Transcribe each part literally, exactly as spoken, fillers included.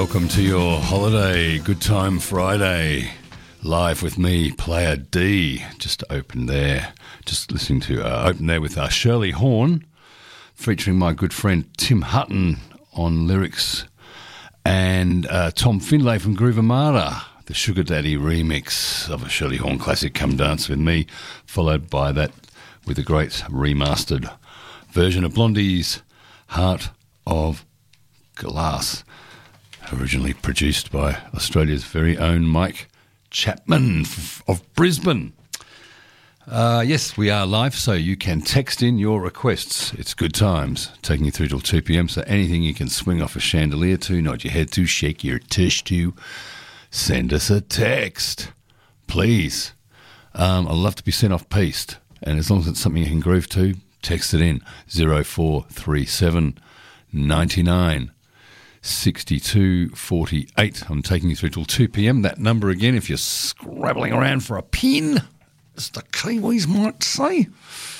Welcome to your holiday, Good Time Friday, live with me, Player D. Just opened there, just listening to, uh, open there with uh, Shirley Horn, featuring my good friend Tim Hutton on lyrics, and uh, Tom Findlay from Groove Armada, the Sugar Daddy remix of a Shirley Horn classic, Come Dance With Me, followed by that with a great remastered version of Blondie's Heart of Glass, originally produced by Australia's very own Mike Chapman of Brisbane. Uh, yes, we are live, so you can text in your requests. It's good times, taking you through till two p.m, so anything you can swing off a chandelier to, nod your head to, shake your tush to, send us a text, please. Um, I'd love to be sent off piste, and as long as it's something you can groove to, text it in, zero four three seven ninety-nine sixty-two forty-eight. I'm taking you through till two p.m. That number again, if you're scrabbling around for a pin, as the Kiwis might say,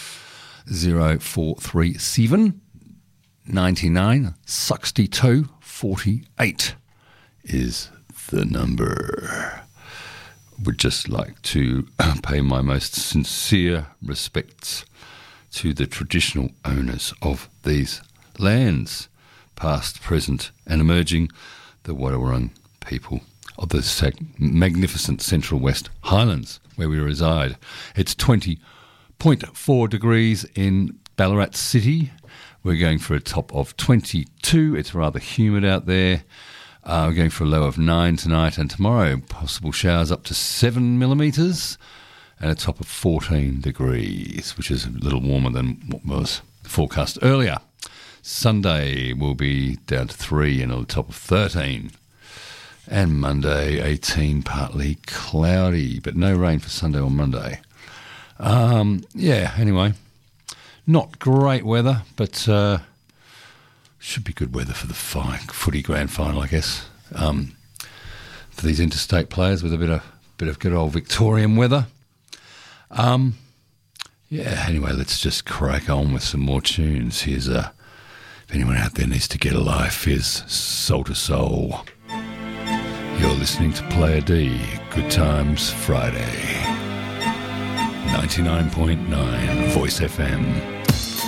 zero four three seven ninety-nine sixty-two forty-eight is the number. Would just like to pay my most sincere respects to the traditional owners of these lands, past, present and emerging, the Wadawurrung people of the sag- magnificent Central West Highlands, where we reside. It's twenty point four degrees in Ballarat City. We're going for a top of twenty-two. It's rather humid out there. Uh, we're going for a low of nine tonight, and tomorrow possible showers up to seven millimetres and a top of fourteen degrees, which is a little warmer than what was forecast earlier. Sunday will be down to three and on the top of thirteen. And Monday, eighteen, partly cloudy, but no rain for Sunday or Monday. Um, yeah, anyway, not great weather, but uh, should be good weather for the fi- footy grand final, I guess. Um, for these interstate players with a bit of bit of good old Victorian weather. Um, yeah, anyway, let's just crack on with some more tunes. Here's a... If anyone out there needs to get a life, here's Soul to Soul. You're listening to Player D, Good Times Friday. ninety-nine point nine Voice F M.